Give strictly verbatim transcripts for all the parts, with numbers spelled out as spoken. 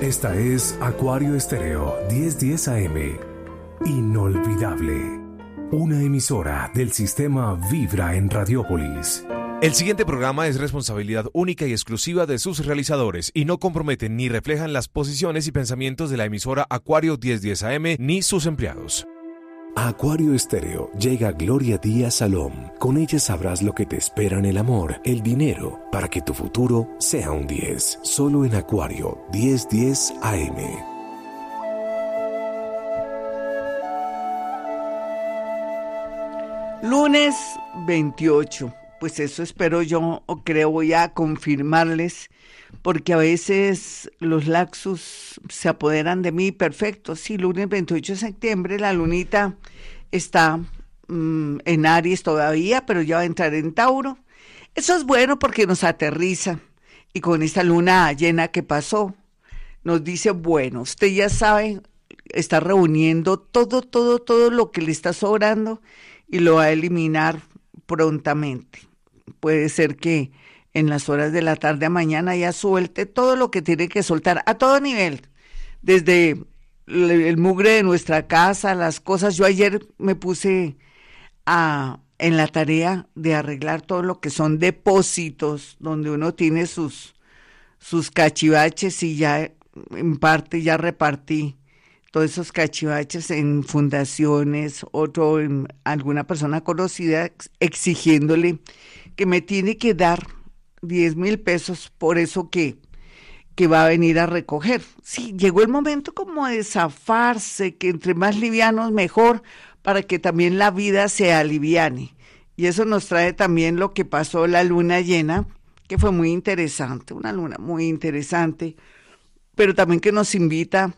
Esta es Acuario Estéreo diez diez A M. Inolvidable. Una emisora del sistema Vibra en Radiópolis. El siguiente programa es responsabilidad única y exclusiva de sus realizadores y no comprometen ni reflejan las posiciones y pensamientos de la emisora Acuario diez diez A M ni sus empleados. A Acuario Estéreo llega Gloria Díaz Salom. Con ella sabrás lo que te espera en el amor, el dinero, para que tu futuro sea un diez. Solo en Acuario diez diez A M. Lunes veintiocho. Pues eso espero yo, o creo, voy a confirmarles, porque a veces los laxus se apoderan de mí. Perfecto, sí, lunes veintiocho de septiembre, la lunita está mmm, en Aries todavía, pero ya va a entrar en Tauro. Eso es bueno porque nos aterriza, y con esta luna llena que pasó, nos dice, bueno, usted ya sabe, está reuniendo todo, todo, todo lo que le está sobrando, y lo va a eliminar prontamente. Puede ser que en las horas de la tarde a mañana ya suelte todo lo que tiene que soltar a todo nivel, desde el mugre de nuestra casa, las cosas. Yo ayer me puse a, en la tarea de arreglar todo lo que son depósitos, donde uno tiene sus, sus cachivaches, y ya en parte ya repartí todos esos cachivaches en fundaciones, otro en alguna persona conocida, exigiéndole que me tiene que dar diez mil pesos por eso que, que va a venir a recoger. Sí, llegó el momento como de zafarse, que entre más livianos mejor, para que también la vida se aliviane. Y eso nos trae también lo que pasó la luna llena, que fue muy interesante, una luna muy interesante, pero también que nos invita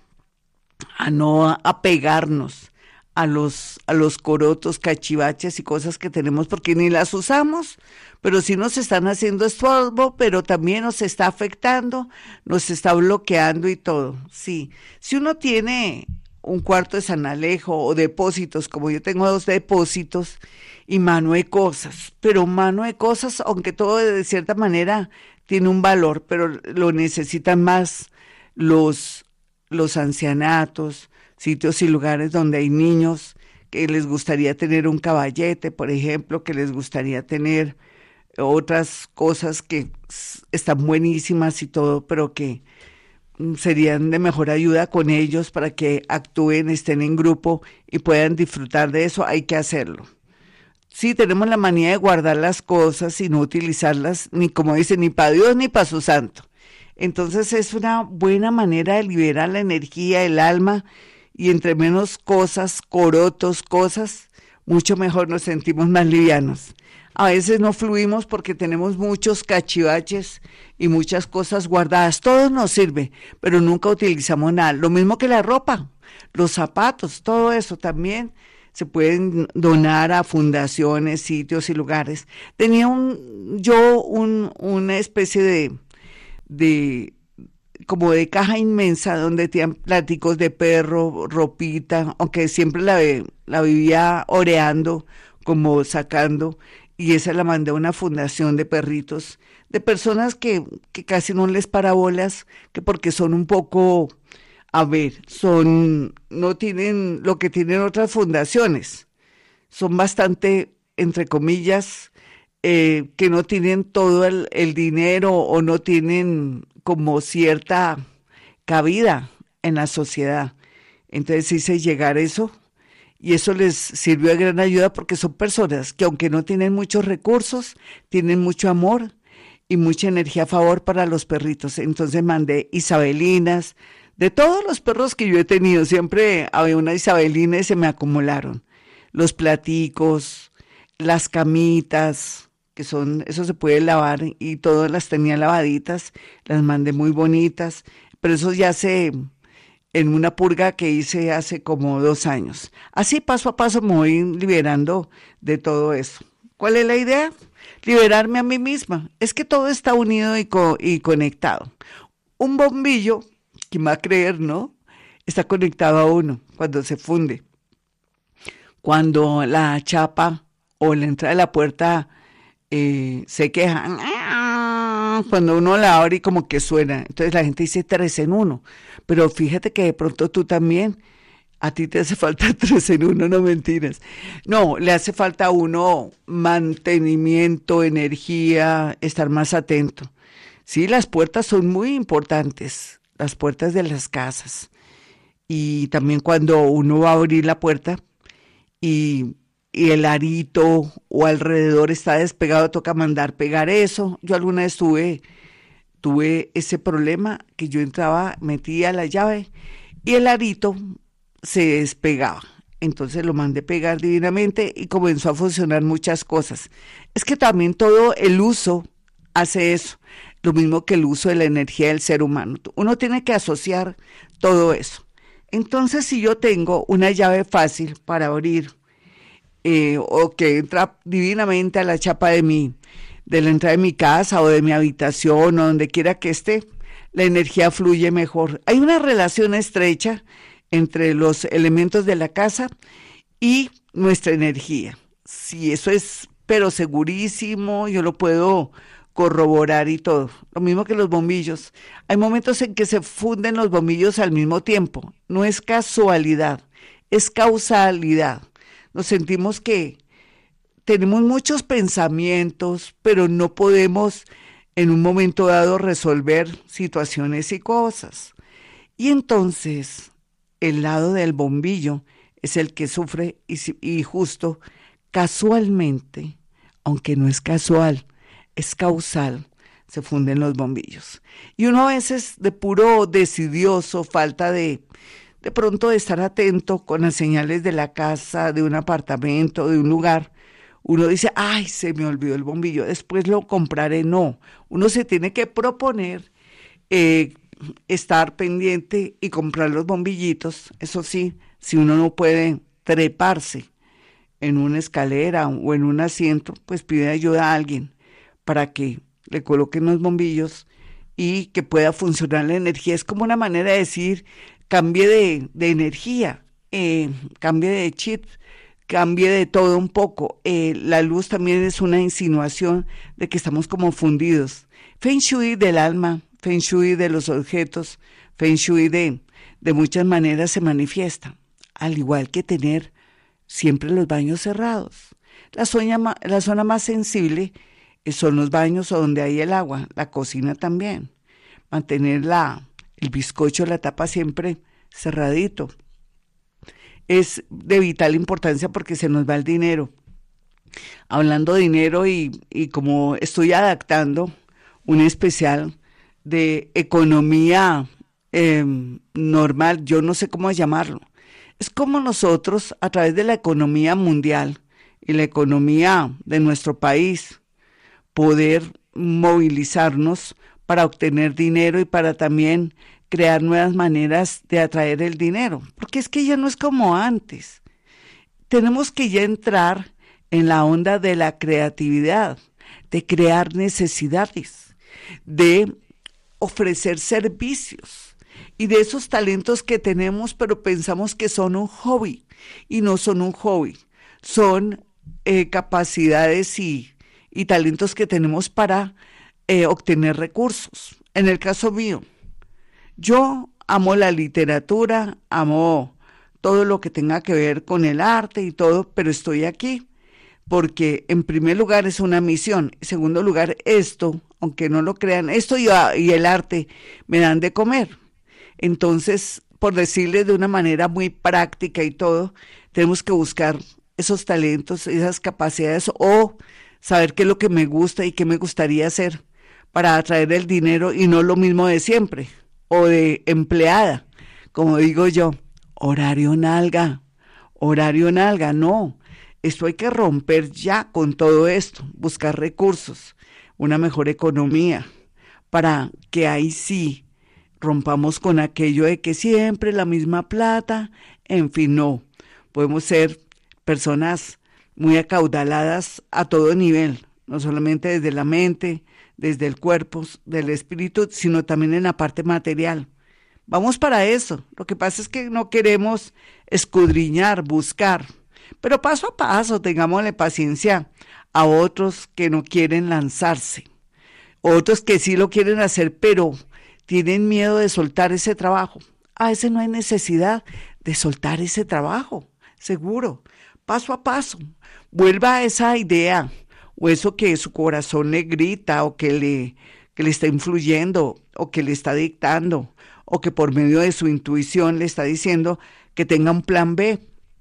a no apegarnos a los, a los corotos, cachivaches y cosas que tenemos, porque ni las usamos, pero sí nos están haciendo estorbo, pero también nos está afectando, nos está bloqueando y todo. Sí, si uno tiene un cuarto de San Alejo o depósitos, como yo tengo dos depósitos, y mano de cosas, pero mano de cosas, aunque todo de cierta manera tiene un valor, pero lo necesitan más los los ancianatos, sitios y lugares donde hay niños que les gustaría tener un caballete, por ejemplo, que les gustaría tener otras cosas que están buenísimas y todo, pero que serían de mejor ayuda con ellos para que actúen, estén en grupo y puedan disfrutar de eso. Hay que hacerlo. Sí, tenemos la manía de guardar las cosas y no utilizarlas, ni como dicen, ni para Dios ni para su santo. Entonces es una buena manera de liberar la energía, el alma, y entre menos cosas, corotos, cosas, mucho mejor nos sentimos más livianos. A veces no fluimos porque tenemos muchos cachivaches y muchas cosas guardadas. Todo nos sirve, pero nunca utilizamos nada. Lo mismo que la ropa, los zapatos, todo eso también se pueden donar a fundaciones, sitios y lugares. Tenía un, yo un, una especie de... de como de caja inmensa donde tenían pláticos de perro, ropita, aunque siempre la, la vivía oreando, como sacando, y esa la mandé a una fundación de perritos, de personas que, que casi no les para bolas, que porque son un poco, a ver, son, no tienen lo que tienen otras fundaciones, son bastante, entre comillas, Eh, que no tienen todo el, el dinero o no tienen como cierta cabida en la sociedad. Entonces hice llegar eso y eso les sirvió de gran ayuda porque son personas que aunque no tienen muchos recursos, tienen mucho amor y mucha energía a favor para los perritos. Entonces mandé isabelinas, de todos los perros que yo he tenido, siempre había una isabelina y se me acumularon. Los platicos, las camitas, que son, eso se puede lavar, y todas las tenía lavaditas, las mandé muy bonitas, pero eso ya se, en una purga que hice hace como dos años. Así paso a paso me voy liberando de todo eso. ¿Cuál es la idea? Liberarme a mí misma. Es que todo está unido y, co- y conectado. Un bombillo, ¿quién va a creer, no? Está conectado a uno cuando se funde. Cuando la chapa o la entrada de la puerta Eh, se queja, cuando uno la abre y como que suena. Entonces la gente dice tres en uno. Pero fíjate que de pronto tú también, a ti te hace falta tres en uno, no mentiras. No, le hace falta a uno mantenimiento, energía, estar más atento. Sí, las puertas son muy importantes, las puertas de las casas. Y también cuando uno va a abrir la puerta y, y el arito o alrededor está despegado, toca mandar pegar eso. Yo alguna vez tuve, tuve ese problema que yo entraba, metía la llave y el arito se despegaba. Entonces lo mandé pegar divinamente y comenzó a funcionar muchas cosas. Es que también todo el uso hace eso, lo mismo que el uso de la energía del ser humano. Uno tiene que asociar todo eso. Entonces, si yo tengo una llave fácil para abrir eh, o que entra divinamente a la chapa de mi, de la entrada de mi casa o de mi habitación o donde quiera que esté, la energía fluye mejor. Hay una relación estrecha entre los elementos de la casa y nuestra energía. Sí, eso es, pero segurísimo, yo lo puedo corroborar y todo. Lo mismo que los bombillos. Hay momentos en que se funden los bombillos al mismo tiempo. No es casualidad, es causalidad. Nos sentimos que tenemos muchos pensamientos, pero no podemos en un momento dado resolver situaciones y cosas. Y entonces el lado del bombillo es el que sufre y, y justo casualmente, aunque no es casual, es causal, se funden los bombillos. Y uno a veces de puro decidioso, falta de, de pronto de estar atento con las señales de la casa, de un apartamento, de un lugar, uno dice, ay, se me olvidó el bombillo, después lo compraré. No, uno se tiene que proponer eh, estar pendiente y comprar los bombillitos. Eso sí, si uno no puede treparse en una escalera o en un asiento, pues pide ayuda a alguien para que le coloquen los bombillos y que pueda funcionar la energía. Es como una manera de decir, cambie de, de energía, eh, cambie de chip, cambie de todo un poco. Eh, la luz también es una insinuación de que estamos como fundidos. Feng Shui del alma, Feng Shui de los objetos, Feng Shui de, de muchas maneras se manifiesta, al igual que tener siempre los baños cerrados. La zona, la zona más sensible son los baños o donde hay el agua, la cocina también. Mantener la, el bizcocho, la tapa siempre cerradito. Es de vital importancia porque se nos va el dinero. Hablando de dinero y, y como estoy adaptando un especial de economía eh, normal, yo no sé cómo llamarlo. Es como nosotros a través de la economía mundial y la economía de nuestro país, poder movilizarnos para obtener dinero y para también crear nuevas maneras de atraer el dinero, porque es que ya no es como antes. Tenemos que ya entrar en la onda de la creatividad, de crear necesidades, de ofrecer servicios y de esos talentos que tenemos, pero pensamos que son un hobby y no son un hobby, son eh, capacidades y y talentos que tenemos para eh, obtener recursos. En el caso mío, yo amo la literatura, amo todo lo que tenga que ver con el arte y todo, pero estoy aquí porque en primer lugar es una misión, en segundo lugar esto, aunque no lo crean, esto y, y el arte me dan de comer. Entonces, por decirles de una manera muy práctica y todo, tenemos que buscar esos talentos, esas capacidades o saber qué es lo que me gusta y qué me gustaría hacer para atraer el dinero y no lo mismo de siempre o de empleada, como digo yo, horario nalga, horario nalga, no, esto hay que romper ya con todo esto, buscar recursos, una mejor economía, para que ahí sí rompamos con aquello de que siempre la misma plata, en fin, no, podemos ser personas muy acaudaladas a todo nivel, no solamente desde la mente, desde el cuerpo, del espíritu, sino también en la parte material. Vamos para eso. Lo que pasa es que no queremos escudriñar, buscar, pero paso a paso, tengámosle paciencia a otros que no quieren lanzarse. Otros que sí lo quieren hacer, pero tienen miedo de soltar ese trabajo. A veces no hay necesidad de soltar ese trabajo, seguro, paso a paso. Vuelva a esa idea o eso que su corazón le grita o que le, que le está influyendo o que le está dictando o que por medio de su intuición le está diciendo que tenga un plan B.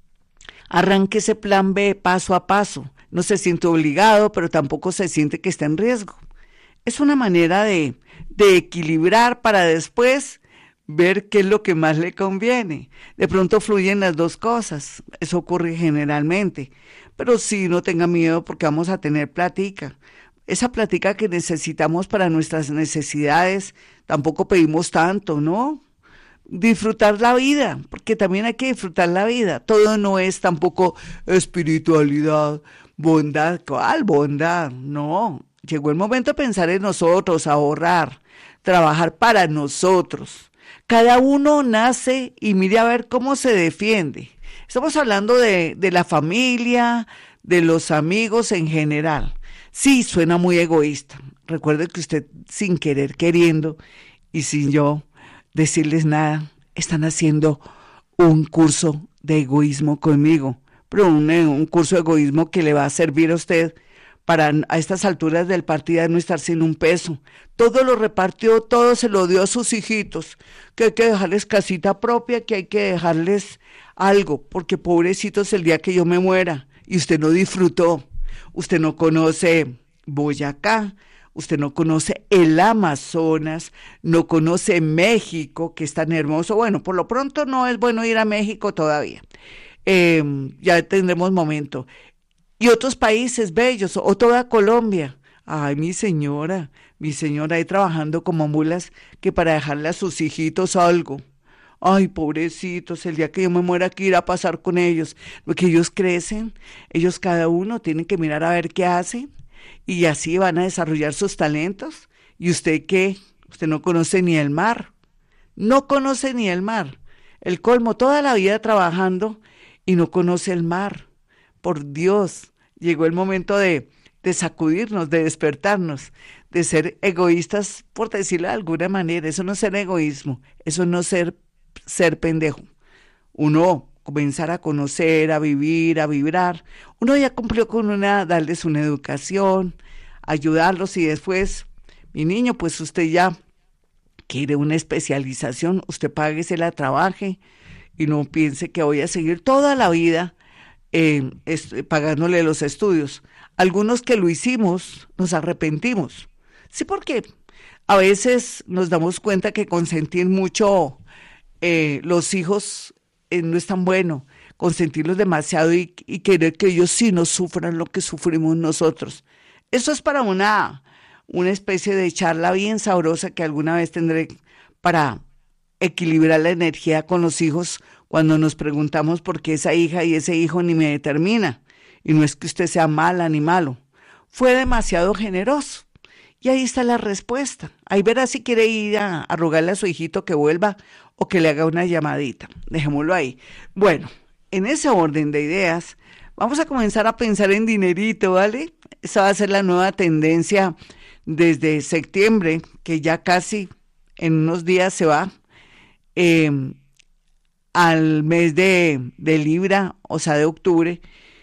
Arranque ese plan B paso a paso. No se siente obligado, pero tampoco se siente que está en riesgo. Es una manera de, de equilibrar para después ver qué es lo que más le conviene. De pronto fluyen las dos cosas, eso ocurre generalmente, pero sí, no tenga miedo porque vamos a tener plática. Esa plática que necesitamos para nuestras necesidades, tampoco pedimos tanto, ¿no? Disfrutar la vida, porque también hay que disfrutar la vida. Todo no es tampoco espiritualidad, bondad. ¿Cuál bondad? No. Llegó el momento de pensar en nosotros, ahorrar, trabajar para nosotros. Cada uno nace y mire a ver cómo se defiende. Estamos hablando de, de la familia, de los amigos en general. Sí, suena muy egoísta. Recuerde que usted, sin querer, queriendo, y sin yo decirles nada, están haciendo un curso de egoísmo conmigo, pero un, un curso de egoísmo que le va a servir a usted para a estas alturas del partido no estar sin un peso. Todo lo repartió, todo se lo dio a sus hijitos, que hay que dejarles casita propia, que hay que dejarles algo, porque pobrecitos el día que yo me muera, y usted no disfrutó, usted no conoce Boyacá, usted no conoce el Amazonas, no conoce México, que es tan hermoso. Bueno, por lo pronto no es bueno ir a México todavía, eh, ya tendremos momento. Y otros países bellos, o toda Colombia. Ay, mi señora, mi señora ahí trabajando como mulas, que para dejarle a sus hijitos algo. Ay, pobrecitos, el día que yo me muera, ¿qué irá a pasar con ellos? Porque ellos crecen, ellos cada uno tienen que mirar a ver qué hacen, y así van a desarrollar sus talentos. ¿Y usted qué? Usted no conoce ni el mar, no conoce ni el mar. El colmo, toda la vida trabajando y no conoce el mar. Por Dios, llegó el momento de, de sacudirnos, de despertarnos, de ser egoístas, por decirlo de alguna manera. Eso no es ser egoísmo, eso no es ser, ser pendejo. Uno comenzar a conocer, a vivir, a vibrar. Uno ya cumplió con una, darles una educación, ayudarlos y después, mi niño, pues usted ya quiere una especialización, usted páguesela, trabaje y no piense que voy a seguir toda la vida Eh, es, pagándole los estudios. Algunos que lo hicimos nos arrepentimos. Sí, porque a veces nos damos cuenta que consentir mucho eh, los hijos eh, no es tan bueno, consentirlos demasiado y, y querer que ellos sí no sufran lo que sufrimos nosotros. Eso es para una, una especie de charla bien sabrosa que alguna vez tendré para equilibrar la energía con los hijos, cuando nos preguntamos por qué esa hija y ese hijo ni me determina. Y no es que usted sea mala ni malo. Fue demasiado generoso. Y ahí está la respuesta. Ahí verá si quiere ir a, a rogarle a su hijito que vuelva o que le haga una llamadita. Dejémoslo ahí. Bueno, en ese orden de ideas, vamos a comenzar a pensar en dinerito, ¿vale? Esa va a ser la nueva tendencia desde septiembre, que ya casi en unos días se va. Eh, al mes de, de Libra, o sea, de octubre,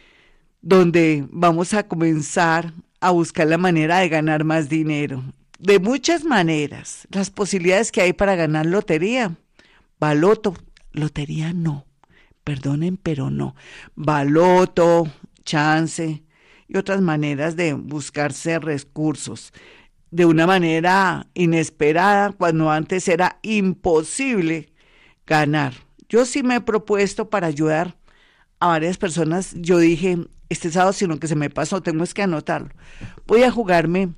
donde vamos a comenzar a buscar la manera de ganar más dinero. De muchas maneras, las posibilidades que hay para ganar lotería. Baloto, lotería no, perdonen, pero no. Baloto, chance y otras maneras de buscarse recursos de una manera inesperada, cuando antes era imposible ganar. Yo sí me he propuesto para ayudar a varias personas. Yo dije, este sábado, sino que se me pasó, tengo que anotarlo. Voy a jugarme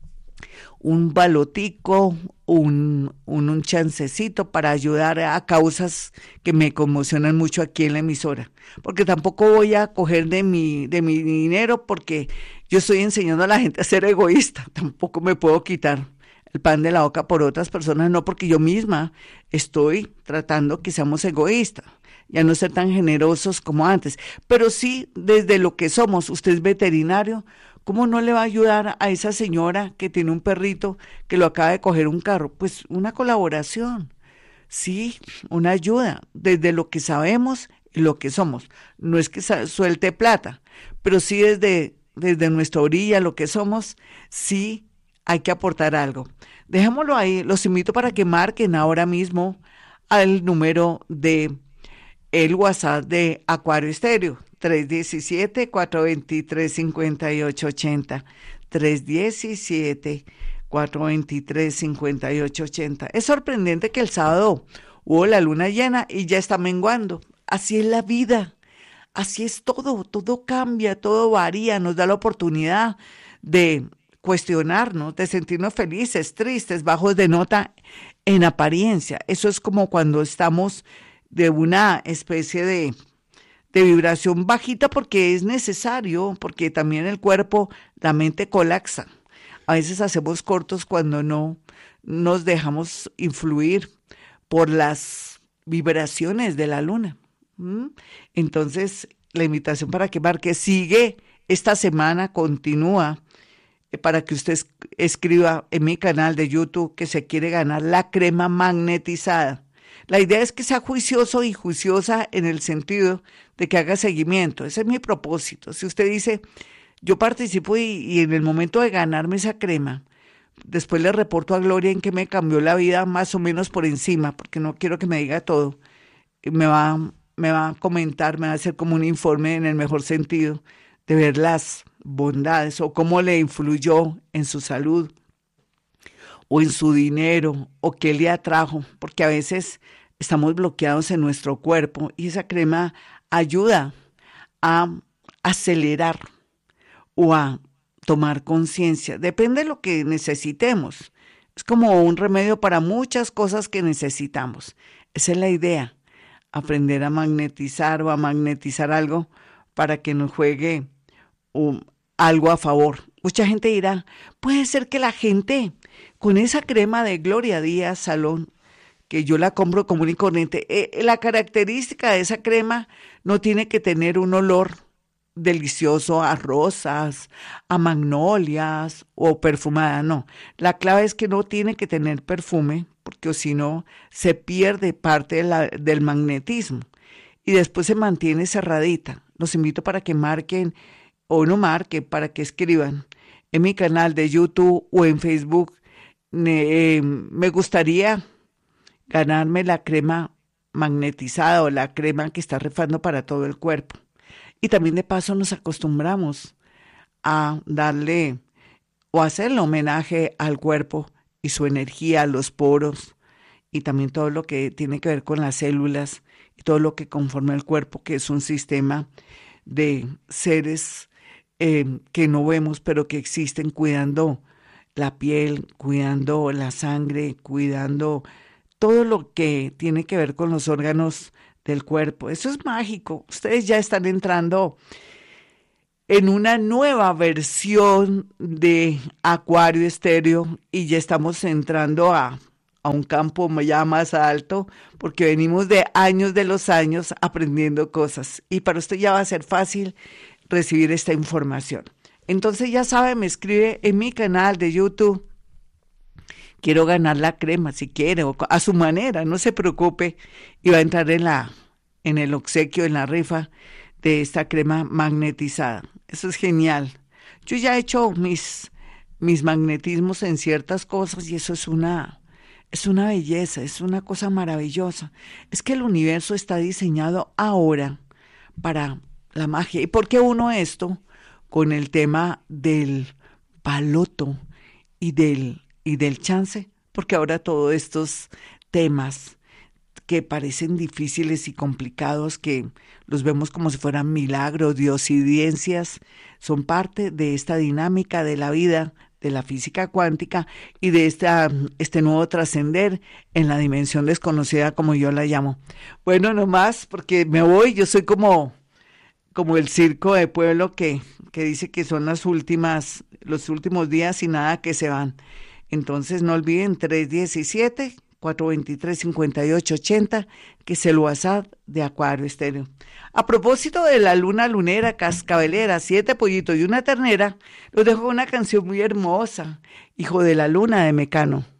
un balotico, un, un, un chancecito para ayudar a causas que me conmocionan mucho aquí en la emisora. Porque tampoco voy a coger de mi, de mi dinero, porque yo estoy enseñando a la gente a ser egoísta. Tampoco me puedo quitar el pan de la boca por otras personas, no, porque yo misma estoy tratando que seamos egoístas, ya no ser tan generosos como antes, pero sí desde lo que somos. Usted es veterinario, ¿Cómo no le va a ayudar a esa señora que tiene un perrito que lo acaba de coger un carro? Pues una colaboración, sí, una ayuda, desde lo que sabemos y lo que somos. No es que suelte plata, pero sí desde, desde nuestra orilla, lo que somos, sí hay que aportar algo. Dejémoslo ahí, los invito para que marquen ahora mismo al número de el WhatsApp de Acuario Estéreo, tres uno siete, cuatro dos tres, cinco ocho ocho cero, tres uno siete, cuatro dos tres, cinco ocho ocho cero. Es sorprendente que el sábado hubo la luna llena y ya está menguando. Así es la vida, así es todo, todo cambia, todo varía, nos da la oportunidad de cuestionarnos, de sentirnos felices, tristes, bajos de nota en apariencia. Eso es como cuando estamos de una especie de, de vibración bajita porque es necesario, porque también el cuerpo, la mente colapsa. A veces hacemos cortos cuando no nos dejamos influir por las vibraciones de la luna. ¿Mm? Entonces, la invitación para que marque sigue esta semana, continúa, para que usted escriba en mi canal de YouTube que se quiere ganar la crema magnetizada. La idea es que sea juicioso y juiciosa en el sentido de que haga seguimiento. Ese es mi propósito. Si usted dice, yo participo y, y en el momento de ganarme esa crema, después le reporto a Gloria en que me cambió la vida más o menos por encima, porque no quiero que me diga todo. Me va, me va a comentar, me va a hacer como un informe en el mejor sentido de ver las bondades o cómo le influyó en su salud o en su dinero o qué le atrajo, porque a veces estamos bloqueados en nuestro cuerpo y esa crema ayuda a acelerar o a tomar conciencia, depende de lo que necesitemos. Es como un remedio para muchas cosas que necesitamos. Esa es la idea, aprender a magnetizar o a magnetizar algo para que nos juegue um, algo a favor. Mucha gente dirá, puede ser que la gente con esa crema de Gloria Díaz Salón, que yo la compro común y corriente, eh, la característica de esa crema no tiene que tener un olor delicioso a rosas, a magnolias o perfumada, no. La clave es que no tiene que tener perfume, porque si no se pierde parte de la, del magnetismo y después se mantiene cerradita. Los invito para que marquen o no marquen, para que escriban en mi canal de YouTube o en Facebook. Eh, me gustaría ganarme la crema magnetizada o la crema que está refando para todo el cuerpo. Y también de paso nos acostumbramos a darle o hacerle homenaje al cuerpo y su energía, los poros y también todo lo que tiene que ver con las células y todo lo que conforma el cuerpo, que es un sistema de seres eh, que no vemos pero que existen, cuidando la piel, cuidando la sangre, cuidando todo lo que tiene que ver con los órganos del cuerpo. Eso es mágico. Ustedes ya están entrando en una nueva versión de Acuario Estéreo y ya estamos entrando a, a un campo ya más alto porque venimos de años de los años aprendiendo cosas y para usted ya va a ser fácil recibir esta información. Entonces ya sabe, me escribe en mi canal de YouTube. Quiero ganar la crema, si quiere, o a su manera, no se preocupe, y va a entrar en la, en el obsequio, en la rifa de esta crema magnetizada. Eso es genial. Yo ya he hecho mis, mis magnetismos en ciertas cosas y eso es una, es una belleza, es una cosa maravillosa. Es que el universo está diseñado ahora para la magia. ¿Y por qué uno esto? Con el tema del baloto y del y del chance, porque ahora todos estos temas que parecen difíciles y complicados, que los vemos como si fueran milagros, diosidencias, son parte de esta dinámica de la vida, de la física cuántica y de esta, este nuevo trascender en la dimensión desconocida, como yo la llamo. Bueno, nomás, porque me voy, yo soy como, como el circo de pueblo que, que dice que son las últimas, los últimos días y nada que se van. Entonces no olviden tres uno siete, cuatro dos tres, cinco ocho ocho cero, que es el WhatsApp de Acuario Estéreo. A propósito de la luna lunera, cascabelera, siete pollitos y una ternera, los dejo con una canción muy hermosa, Hijo de la Luna de Mecano.